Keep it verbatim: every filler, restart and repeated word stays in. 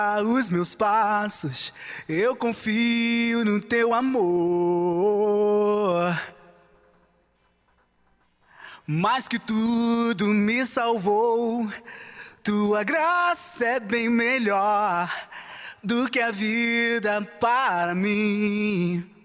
os meus passos, eu confio no teu amor. Mais que tudo me salvou, tua graça é bem melhor do que a vida para mim.